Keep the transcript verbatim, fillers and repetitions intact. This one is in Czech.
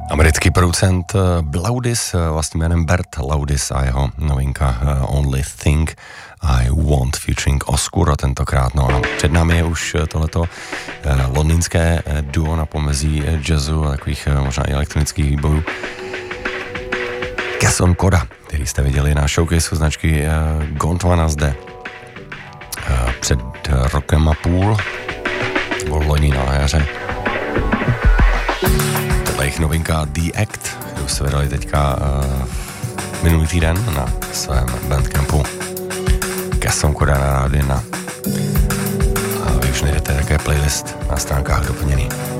Americký producent Laudis, vlastním jménem Bert Laudis a jeho novinka Only Thing I Want featuring Oscuro tentokrát. No a před námi je už tohleto londýnské duo na pomezí jazzu a takových možná i elektronických výbojů. Kesson Koda, který jste viděli na showcaseu značky Gondwana zde před rokem a půl, nebo loni na jaře. Tohle jejich novinka The Act, kterou se vydali teďka uh, minulý týden na svém bandcampu Kesson Koda na Rádio jedna. A vy už najdete také playlist na stránkách doplněný.